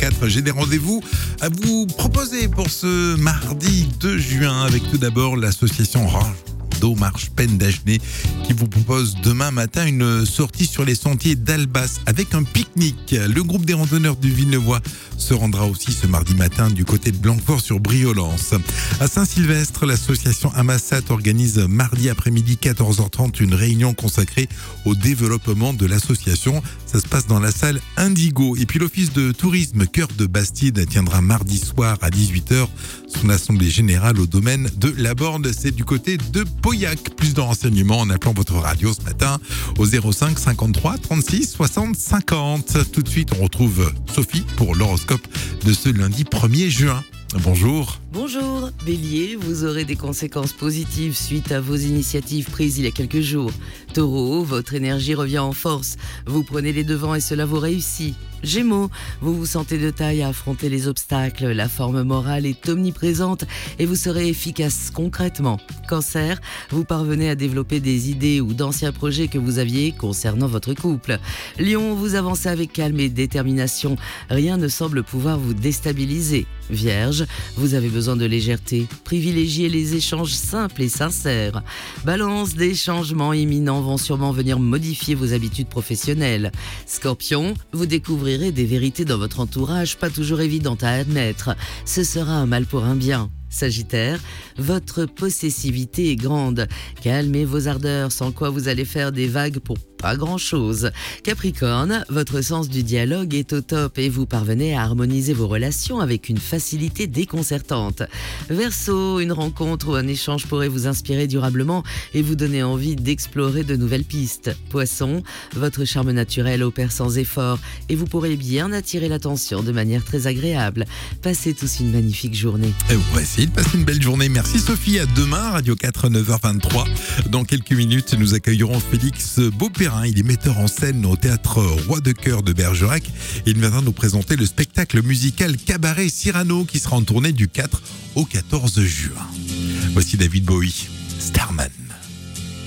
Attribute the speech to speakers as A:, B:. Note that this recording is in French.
A: 4. J'ai des rendez-vous à vous proposer pour ce mardi 2 juin avec tout d'abord l'association Marche Peine d'Agenais qui vous propose demain matin une sortie sur les sentiers d'Albas avec un pique-nique. Le groupe des randonneurs du Villenevois se rendra aussi ce mardi matin du côté de Blanquefort sur Briolance. À Saint-Sylvestre, l'association Amassat organise mardi après-midi 14h30 une réunion consacrée au développement de l'association. Ça se passe dans la salle Indigo. Et puis l'office de tourisme Cœur de Bastide tiendra mardi soir à 18h son assemblée générale au domaine de la Borde. C'est du côté de Pauillac. Plus de renseignements en appelant votre radio ce matin au 05 53 36 60 50. Tout de suite, on retrouve Sophie pour l'horoscope de ce lundi 1er juin. Bonjour.
B: Bonjour, Bélier, vous aurez des conséquences positives suite à vos initiatives prises il y a quelques jours. Taureau, votre énergie revient en force, vous prenez les devants et cela vous réussit. Gémeaux, vous vous sentez de taille à affronter les obstacles, la forme morale est omniprésente et vous serez efficace concrètement. Cancer, vous parvenez à développer des idées ou d'anciens projets que vous aviez concernant votre couple. Lion, vous avancez avec calme et détermination, rien ne semble pouvoir vous déstabiliser. Vierge, vous avez besoin de légèreté, privilégiez les échanges simples et sincères. Balance, des changements imminents vont sûrement venir modifier vos habitudes professionnelles. Scorpion, vous découvrirez des vérités dans votre entourage pas toujours évidentes à admettre. Ce sera un mal pour un bien. Sagittaire, votre possessivité est grande. Calmez vos ardeurs, sans quoi vous allez faire des vagues pour pas grand-chose. Capricorne, votre sens du dialogue est au top et vous parvenez à harmoniser vos relations avec une facilité déconcertante. Verseau, une rencontre ou un échange pourrait vous inspirer durablement et vous donner envie d'explorer de nouvelles pistes. Poisson, votre charme naturel opère sans effort et vous pourrez bien attirer l'attention de manière très agréable. Passez tous une magnifique journée.
A: Et on va essayer de passer une belle journée. Merci Sophie, à demain, Radio 4, 9h23. Dans quelques minutes, nous accueillerons Félix Beaupérin. Il est metteur en scène au théâtre Roi de Cœur de Bergerac. Il viendra nous présenter le spectacle musical Cabaret Cyrano qui sera en tournée du 4 au 14 juin. Voici David Bowie, Starman.